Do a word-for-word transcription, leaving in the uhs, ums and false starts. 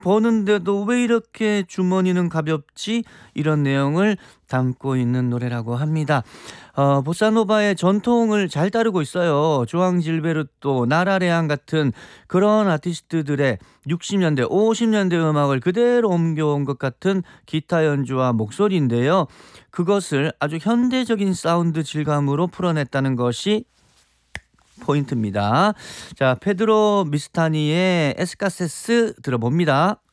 버는데도 왜 이렇게 주머니는 가볍지? 이런 내용을 담고 있는 노래라고 합니다. 어, 보사노바의 전통을 잘 따르고 있어요. 조앙 질베르토, 나라 레앙 같은 그런 아티스트들의 육십 년대, 오십 년대 음악을 그대로 옮겨온 것 같은 기타 연주와 목소리인데요. 그것을 아주 현대적인 사운드 질감으로 풀어냈다는 것이 포인트입니다. 자, 페드로 미스타니의 에스카세스 들어봅니다.